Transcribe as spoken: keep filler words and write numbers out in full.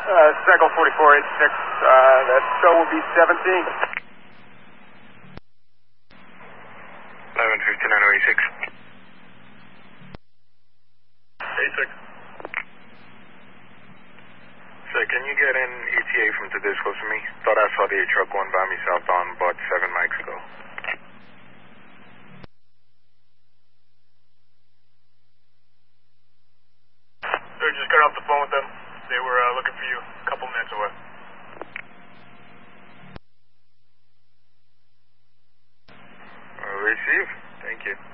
Uh, Cycle forty-four eighty-six, uh, that show will be seventeen. eleven fifty-nine oh eighty-six. eighty-six. Sir, can you get an E T A from Tedesco to me? Thought I saw the truck going by me southbound about seven mics ago. Sir, just got off the phone with them. They were uh, looking for you a couple minutes away. Uh, receive. Thank you.